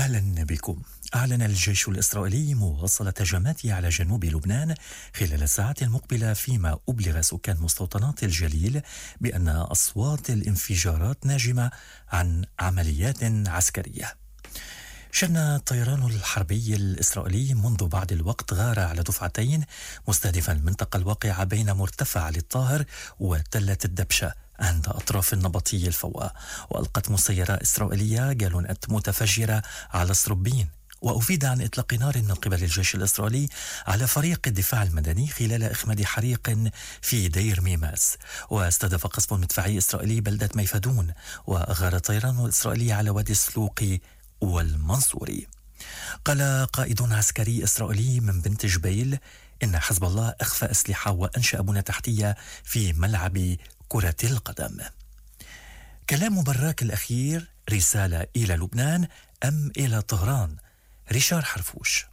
أهلا بكم. أعلن الجيش الإسرائيلي مواصلة هجماته على جنوب لبنان خلال الساعات المقبلة، فيما أبلغ سكان مستوطنات الجليل بأن أصوات الانفجارات ناجمة عن عمليات عسكرية. شن الطيران الحربي الإسرائيلي منذ بعض الوقت غارة على دفعتين، مستهدفا المنطقة الواقعة بين مرتفع الطاهر وتلة الدبشة عند أطراف النبطي الفواء، وألقت مسيرة إسرائيلية جالونات متفجرة على الصربين. وأفيد عن إطلاق نار من قبل الجيش الإسرائيلي على فريق الدفاع المدني خلال إخماد حريق في دير ميماس. واستهدف قصف مدفعي إسرائيلي بلدة ميفدون، وأغار الطيران الإسرائيلي على وادي السلوقي والمنصوري. قال قائد عسكري إسرائيلي من بنت جبيل إن حزب الله أخفى أسلحة وأنشأ بنى تحتية في ملعب كرة القدم. كلام براك الأخير رسالة إلى لبنان أم إلى طهران؟ ريشار حرفوش.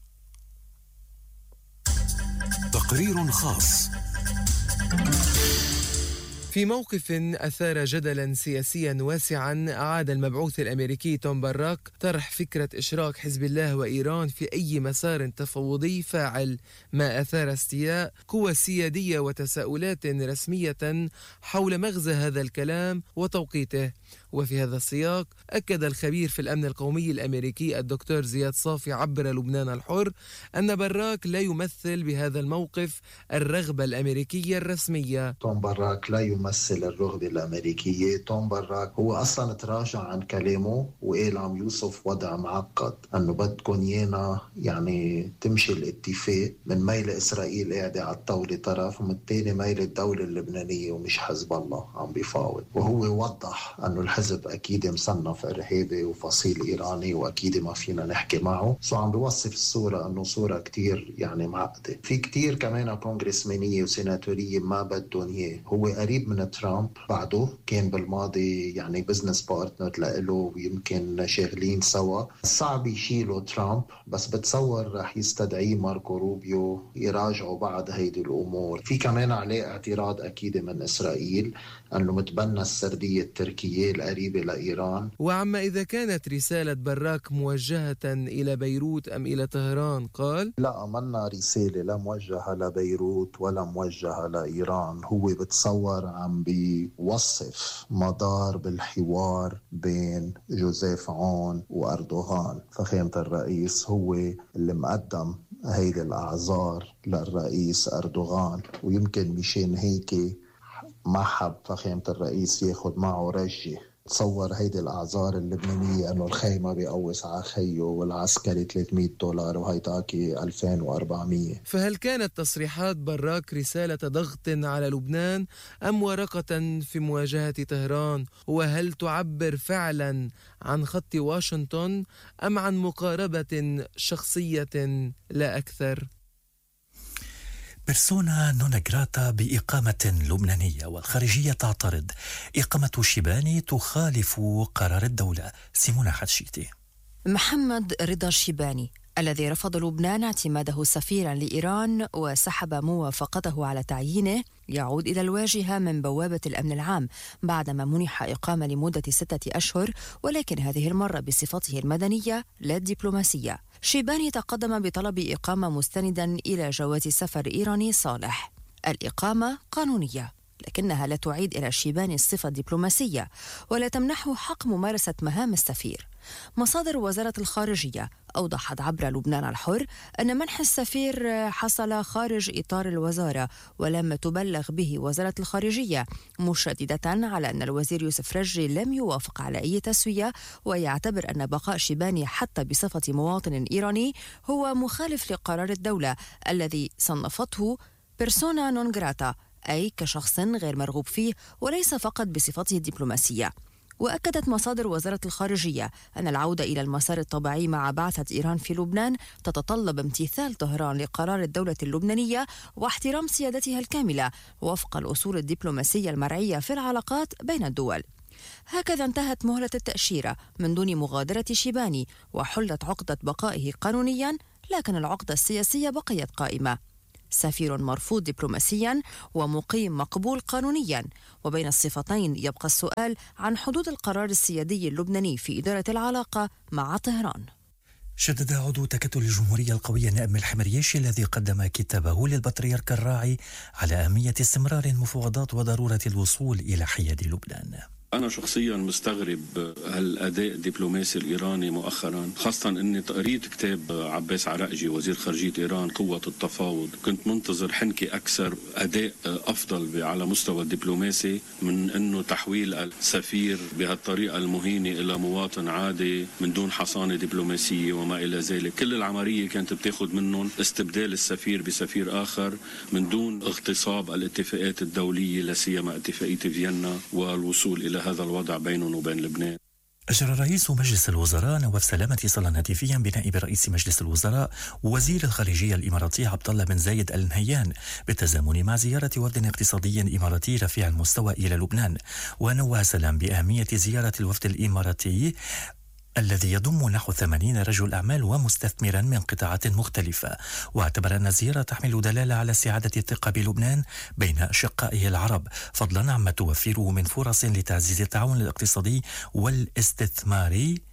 تقرير خاص. في موقف أثار جدلا سياسيا واسعا، أعاد المبعوث الأمريكي توم باراك طرح فكرة إشراك حزب الله وإيران في أي مسار تفاوضي فاعل، ما أثار استياء قوى سيادية وتساؤلات رسمية حول مغزى هذا الكلام وتوقيته. وفي هذا السياق أكد الخبير في الأمن القومي الأمريكي الدكتور زياد صافي عبر لبنان الحر أن باراك لا يمثل بهذا الموقف الرغبة الأمريكية الرسمية. توم باراك لا يمثل الرغبة الأمريكية. توم باراك هو أصلا تراجع عن كلامه وقال عم يوصف وضع معقد، أنه بدكن يانا يعني تمشي الاتفاق من ميل إسرائيل قاعدة على الطاولة طرف، ومن الثاني ميل الدولة اللبنانية ومش حزب الله عم بيفاوض. وهو وضح أنه الحزب أكيد مصنف إرهابي وفصيل إيراني وأكيد ما فينا نحكي معه. عم بيوصف الصورة أنه صورة كتير يعني معقدة. في كتير كمان كونغرسمانية وسيناتورية ما بدهم إياه. هو قريب من ترامب، بعده كان بالماضي يعني بزنس بارتنر لإله ويمكن شاغلين سوا. صعب يشيلوا ترامب، بس بتصور رح يستدعي ماركو روبيو يراجعوا بعض هيدي الأمور. في كمان عليه اعتراض أكيد من إسرائيل أنه متبنى السردية التركية القريبة لإيران. وعما إذا كانت رسالة باراك موجهة إلى بيروت أم إلى طهران، قال: لا، منا رسالة لا موجهة لبيروت ولا موجهة لإيران. هو بتصور عم بيوصف مدار بالحوار بين جوزيف عون وأردوغان. فخامة الرئيس هو اللي مقدم هيدي الأعذار للرئيس أردوغان، ويمكن مشان هيك ما حب فخامة الرئيس ياخد معه رجة. تصور هيدي الأعذار اللبنانية أنه الخيمة بيقوس على خيه والعسكري $300 وهيتاكي 2400. فهل كانت تصريحات باراك رسالة ضغط على لبنان أم ورقة في مواجهة طهران؟ وهل تعبر فعلا عن خط واشنطن أم عن مقاربة شخصية لا أكثر؟ بيرسونا نون جراتا بإقامة لبنانية، والخارجية تعترض. إقامة شيباني تخالف قرار الدولة. سيمونة حتشيتي. محمد رضا الشيباني الذي رفض لبنان اعتماده سفيرا لإيران وسحب موافقته على تعيينه يعود إلى الواجهة من بوابة الأمن العام بعدما منح إقامة لمدة 6 أشهر، ولكن هذه المرة بصفته المدنية لا الدبلوماسية. شيباني تقدم بطلب إقامة مستندا إلى جواز سفر إيراني صالح. الإقامة قانونية، لكنها لا تعيد إلى شيباني الصفة الدبلوماسية ولا تمنحه حق ممارسة مهام السفير. مصادر وزارة الخارجية أوضحت عبر لبنان الحر أن منح السفير حصل خارج إطار الوزارة ولم تبلغ به وزارة الخارجية، مشددة على أن الوزير يوسف رجي لم يوافق على أي تسوية، ويعتبر أن بقاء شيباني حتى بصفة مواطن إيراني هو مخالف لقرار الدولة الذي صنفته بيرسونا نون جراتا، أي كشخص غير مرغوب فيه وليس فقط بصفته الدبلوماسية. وأكدت مصادر وزارة الخارجية أن العودة إلى المسار الطبيعي مع بعثة إيران في لبنان تتطلب امتثال طهران لقرار الدولة اللبنانية واحترام سيادتها الكاملة وفق الأصول الدبلوماسية المرعية في العلاقات بين الدول. هكذا انتهت مهلة التأشيرة من دون مغادرة شيباني، وحلت عقدة بقائه قانونيا، لكن العقدة السياسية بقيت قائمة. سفير مرفوض دبلوماسيا ومقيم مقبول قانونيا، وبين الصفتين يبقى السؤال عن حدود القرار السيادي اللبناني في إدارة العلاقة مع طهران. شدد عضو تكتل الجمهورية القوية نائب ملحم رياشي الذي قدم كتابه للبطريرك الراعي على أهمية استمرار المفاوضات وضرورة الوصول إلى حياد لبنان. أنا شخصيا مستغرب هالأداء الدبلوماسي الإيراني مؤخرا، خاصة أني قريت كتاب عباس عراقجي وزير خارجية إيران قوة التفاوض. كنت منتظر حنكي أكثر، أداء أفضل على مستوى الدبلوماسي من أنه تحويل السفير بهالطريقة المهينة إلى مواطن عادي من دون حصانة دبلوماسية وما إلى ذلك. كل العملية كانت بتاخد منهم استبدال السفير بسفير آخر من دون اغتصاب الاتفاقات الدولية، لسيما اتفاقية فيينا، والوصول إلى هذا الوضع بينهم وبين لبنان. أجرى رئيس مجلس الوزراء نواف سلامة اتصالا هاتفيا بنائب رئيس مجلس الوزراء ووزير الخارجية الإماراتي عبد الله بن زايد آل نهيان بالتزامن مع زيارة وفد اقتصادي إماراتي رفيع المستوى إلى لبنان. ونوه سلام بأهمية زيارة الوفد الإماراتي الذي يضم نحو 80 رجل أعمال ومستثمرا من قطاعات مختلفة، واعتبر أن الزيارة تحمل دلالة على استعادة الثقة بلبنان بين أشقائه العرب، فضلا عما توفره من فرص لتعزيز التعاون الاقتصادي والاستثماري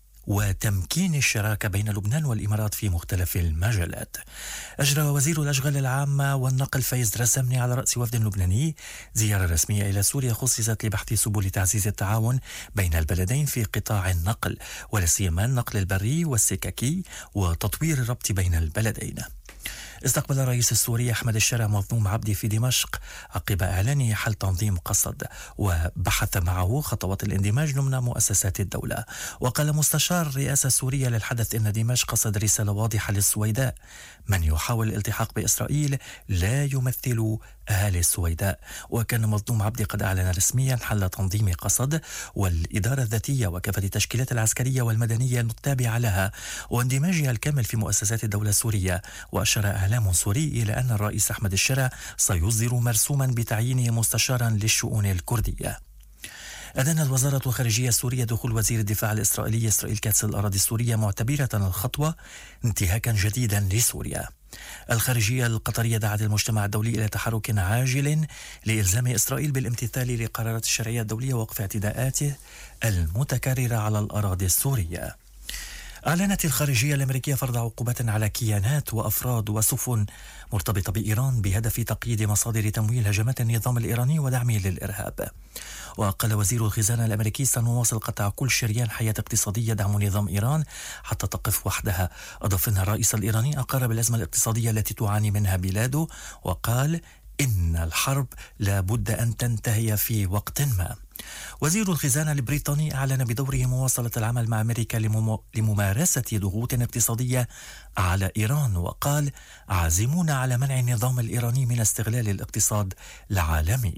وتمكين الشراكة بين لبنان والإمارات في مختلف المجالات. أجرى وزير الأشغال العامة والنقل فايز رسامني على رأس وفد لبناني زيارة رسمية إلى سوريا خصصت لبحث سبل تعزيز التعاون بين البلدين في قطاع النقل، ولا سيما النقل البري والسككي وتطوير الربط بين البلدين. استقبل الرئيس السوري أحمد الشرع مظلوم عبدي في دمشق عقب إعلانه حل تنظيم قصد، وبحث معه خطوات الاندماج ضمن مؤسسات الدولة. وقال مستشار الرئاسة السورية للحدث إن دمشق قصد رسالة واضحة للسويداء: من يحاول الالتحاق بإسرائيل لا يمثل أهالي السويداء. وكان مظلوم عبدي قد أعلن رسميا حل تنظيم قصد والإدارة الذاتية وكافة التشكيلات العسكرية والمدنية التابعة لها واندماجها الكامل في مؤسسات الدولة السورية. وأشار إعلام سوري إلى أن الرئيس أحمد الشرع سيصدر مرسوما بتعيينه مستشارا للشؤون الكردية. أدانت وزارة الخارجية السورية دخول وزير الدفاع الإسرائيلي إسرائيل كاتس الأراضي السورية، معتبرة الخطوة انتهاكا جديدا لسوريا. الخارجية القطرية دعت المجتمع الدولي إلى تحرك عاجل لإلزام إسرائيل بالامتثال لقرارات الشرعية الدولية ووقف اعتداءاته المتكررة على الأراضي السورية. أعلنت الخارجية الأمريكية فرض عقوبات على كيانات وأفراد وسفن مرتبطة بإيران بهدف تقييد مصادر تمويل هجمات النظام الإيراني ودعمه للإرهاب. وقال وزير الخزانة الأمريكي: سنواصل قطع كل شريان حياة اقتصادية دعم نظام إيران حتى تقف وحدها. أضاف أن الرئيس الإيراني أقر بالأزمة الاقتصادية التي تعاني منها بلاده، وقال إن الحرب لا بد أن تنتهي في وقت ما. وزير الخزانة البريطاني أعلن بدوره مواصلة العمل مع أمريكا لممارسة ضغوط اقتصادية على إيران، وقال: عازمون على منع النظام الإيراني من استغلال الاقتصاد العالمي.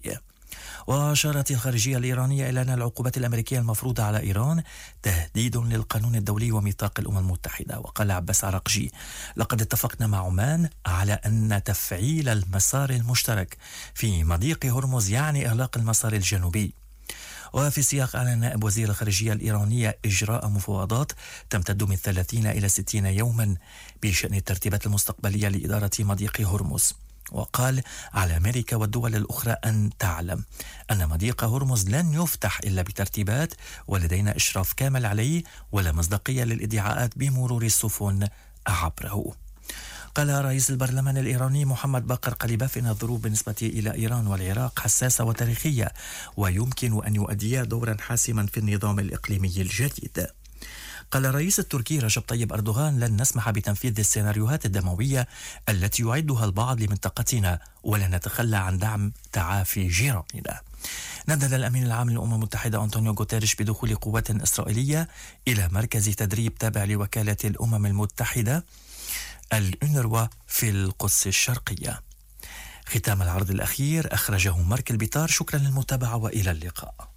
وأشارت الخارجية الإيرانية إلى أن العقوبات الأمريكية المفروضة على إيران تهديد للقانون الدولي وميثاق الأمم المتحدة. وقال عباس عراقجي: لقد اتفقنا مع عمان على أن تفعيل المسار المشترك في مضيق هرمز يعني إغلاق المسار الجنوبي. وفي سياق أعلن نائب وزير الخارجية الإيرانية إجراء مفاوضات تمتد من 30 إلى 60 يوما بشأن الترتيبات المستقبلية لإدارة مضيق هرمز. وقال: على أمريكا والدول الأخرى أن تعلم أن مضيق هرمز لن يفتح إلا بترتيبات، ولدينا إشراف كامل عليه ولا مصداقية للإدعاءات بمرور السفن عبره. قال رئيس البرلمان الإيراني محمد باقر قليباف إن الظروف بالنسبة إلى إيران والعراق حساسة وتاريخية ويمكن أن يؤديا دورا حاسما في النظام الإقليمي الجديد. قال الرئيس التركي رجب طيب أردوغان: لن نسمح بتنفيذ السيناريوهات الدموية التي يعدها البعض لمنطقتنا، ولن نتخلى عن دعم تعافي جيراننا. ندد الأمين العام للأمم المتحدة أنطونيو غوتيريش بدخول قوات إسرائيلية إلى مركز تدريب تابع لوكالة الأمم المتحدة الأونروا في القدس الشرقية. ختام العرض الأخير أخرجه مارك البيطار. شكرا للمتابعة وإلى اللقاء.